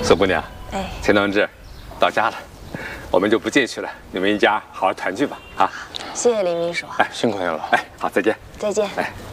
宋姑娘， 哎， 钱同志，到家了，我们就不进去了，你们一家好好团聚吧，啊！ 谢谢林秘书。 哎，辛苦您了。 哎，好，再见。 再见。 哎。